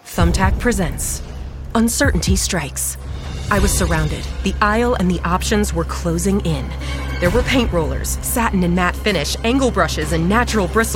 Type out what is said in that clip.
Thumbtack presents Uncertainty Strikes. I was surrounded. The aisle and the options were closing in. There were paint rollers, satin and matte finish, angle brushes, and natural bristles.